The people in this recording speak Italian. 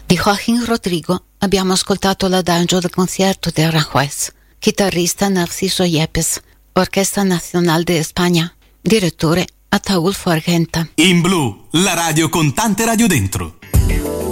Di Joaquín Rodrigo abbiamo ascoltato l'adagio del concerto di Aranjuez, chitarrista Narciso Yepes, Orquesta Nacional de España, direttore Ataúl Argenta. In Blu, la radio con tante radio dentro.